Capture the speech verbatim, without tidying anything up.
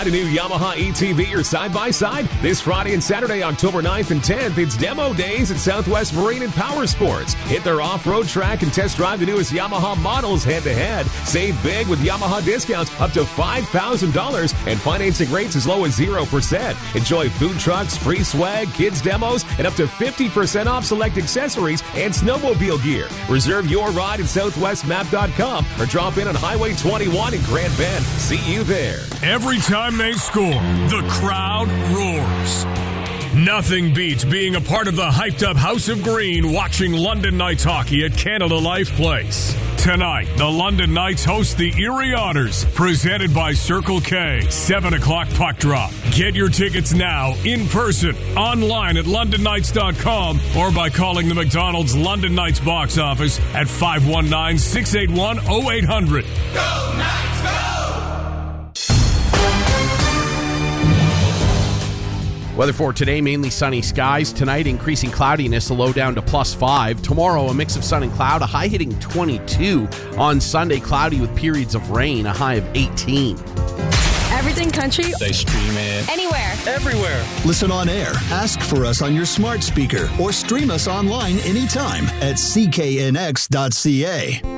Got a new Yamaha E T V or side-by-side? This Friday and Saturday, October ninth and tenth, it's demo days at Southwest Marine and Power Sports. Hit their off-road track and test drive the newest Yamaha models head-to-head. Save big with Yamaha discounts up to five thousand dollars and financing rates as low as zero percent. Enjoy food trucks, free swag, kids demos, and up to fifty percent off select accessories and snowmobile gear. Reserve your ride at southwest map dot com or drop in on Highway twenty-one in Grand Bend. See you there. Every time they score, the crowd roars. Nothing beats being a part of the hyped-up House of Green watching London Knights hockey at Canada Life Place. Tonight, the London Knights host the Erie Otters, presented by Circle K. seven o'clock puck drop. Get your tickets now, in person, online at london knights dot com, or by calling the McDonald's London Knights box office at five one nine, six eight one, oh eight hundred. Go Knights, go! Weather for today, mainly sunny skies. Tonight, increasing cloudiness, a low down to plus five. Tomorrow, a mix of sun and cloud, a high hitting twenty-two. On Sunday, cloudy with periods of rain, a high of eighteen. Everything country. They stream it anywhere. Everywhere. Listen on air, ask for us on your smart speaker, or stream us online anytime at c k n x dot c a.